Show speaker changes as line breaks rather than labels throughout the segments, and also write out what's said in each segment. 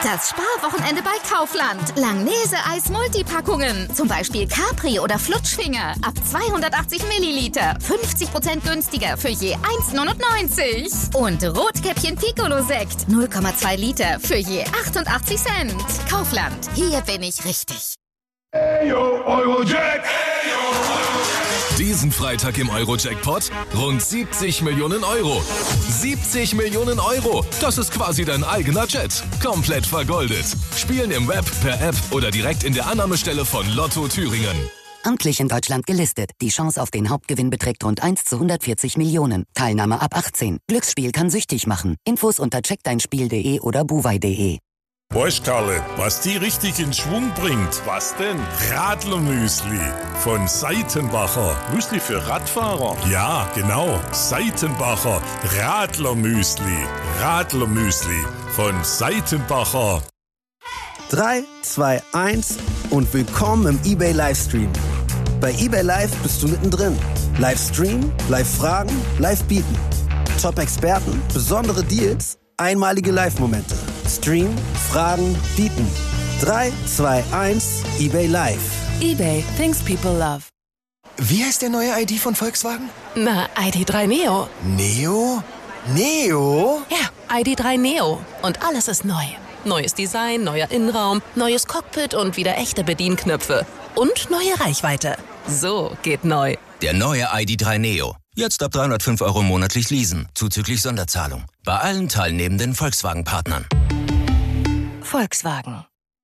Das Sparwochenende bei Kaufland. Langnese-Eis Multipackungen. Zum Beispiel Capri oder Flutschfinger. Ab 280 Milliliter. 50% günstiger für je 1,99. Und Rotkäppchen Piccolo-Sekt. 0,2 Liter für je 88 Cent. Kaufland. Hier bin ich richtig.
Eyo, Eurojack!
Diesen Freitag im Euro-Jackpot rund 70 Millionen Euro. 70 Millionen Euro! Das ist quasi dein eigener Jet. Komplett vergoldet. Spielen im Web, per App oder direkt in der Annahmestelle von Lotto Thüringen.
Amtlich in Deutschland gelistet. Die Chance auf den Hauptgewinn beträgt rund 1 zu 140 Millionen. Teilnahme ab 18. Glücksspiel kann süchtig machen. Infos unter checkdeinspiel.de oder buwei.de.
Weißt Karle, was die richtig in Schwung bringt? Was denn? Radlermüsli von Seitenbacher. Müsli für Radfahrer? Ja, genau. Seitenbacher Radlermüsli. Radlermüsli von Seitenbacher.
3, 2, 1 und willkommen im eBay Livestream. Bei eBay Live bist du mittendrin. Livestream, Live-Fragen, Live-Bieten. Top-Experten, besondere Deals, einmalige Live-Momente. Stream, Fragen, Bieten. 3, 2, 1, eBay Live.
eBay, things people love.
Wie heißt der neue ID von Volkswagen?
Na, ID.3 Neo.
Neo? Neo?
Ja, ID.3 Neo. Und alles ist neu. Neues Design, neuer Innenraum, neues Cockpit und wieder echte Bedienknöpfe. Und neue Reichweite. So geht neu.
Der neue ID.3 Neo. Jetzt ab 305 € monatlich leasen, zuzüglich Sonderzahlung. Bei allen teilnehmenden Volkswagen-Partnern.
Volkswagen.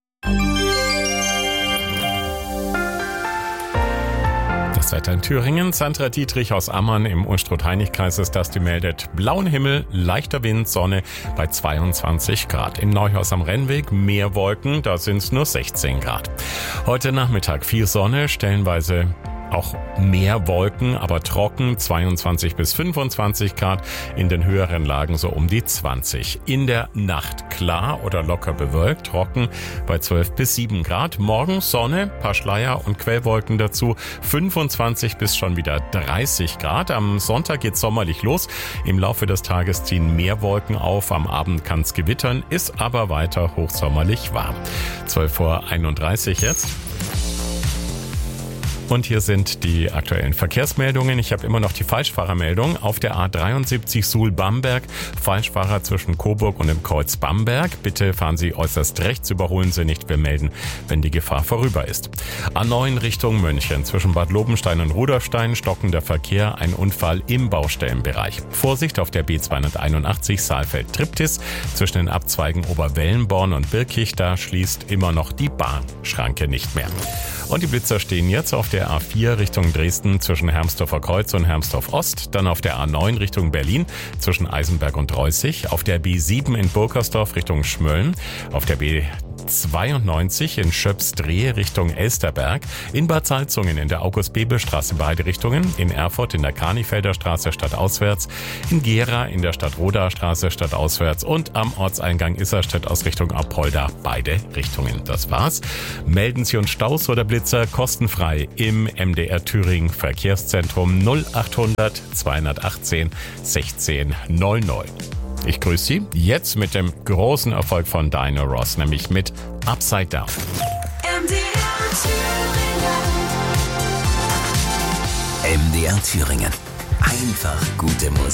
Das Wetter in Thüringen. Sandra Dietrich aus Ammann im Unstrut-Heinig-Kreis ist das, die meldet blauen Himmel, leichter Wind, Sonne bei 22 Grad. In Neuhaus am Rennweg mehr Wolken, da sind es nur 16 Grad. Heute Nachmittag viel Sonne, stellenweise auch mehr Wolken, aber trocken, 22 bis 25 Grad, in den höheren Lagen so um die 20. In der Nacht klar oder locker bewölkt, trocken bei 12 bis 7 Grad. Morgen Sonne, paar Schleier und Quellwolken dazu, 25 bis schon wieder 30 Grad. Am Sonntag geht's sommerlich los. Im Laufe des Tages ziehen mehr Wolken auf, am Abend kann's gewittern, ist aber weiter hochsommerlich warm. 12:31 jetzt. Und hier sind die aktuellen Verkehrsmeldungen. Ich habe immer noch die Falschfahrermeldung auf der A73 Suhl-Bamberg. Falschfahrer zwischen Coburg und dem Kreuz Bamberg. Bitte fahren Sie äußerst rechts, überholen Sie nicht. Wir melden, wenn die Gefahr vorüber ist. A9 Richtung München. Zwischen Bad Lobenstein und Rudolfstein stockender Verkehr. Ein Unfall im Baustellenbereich. Vorsicht auf der B281 Saalfeld-Triptis. Zwischen den Abzweigen Oberwellenborn und Birkich. Da schließt immer noch die Bahnschranke nicht mehr. Und die Blitzer stehen jetzt auf der A4 Richtung Dresden zwischen Hermsdorfer Kreuz und Hermsdorf Ost, dann auf der A9 Richtung Berlin zwischen Eisenberg und Reußig, auf der B7 in Burkersdorf Richtung Schmölln, auf der B92 in Schöpsdrehe Richtung Elsterberg, in Bad Salzungen in der August-Bebel-Straße beide Richtungen, in Erfurt in der Kanifelder Straße stadtauswärts, in Gera in der Stadt-Rodaer Straße stadtauswärts und am Ortseingang Isarstedt aus Richtung Apolda beide Richtungen. Das war's. Melden Sie uns Staus oder Blitzer kostenfrei im MDR Thüringen Verkehrszentrum 0800 218 16 00. Ich grüße Sie jetzt mit dem großen Erfolg von Diana Ross, nämlich mit Upside Down.
MDR Thüringen. Einfach gute Musik.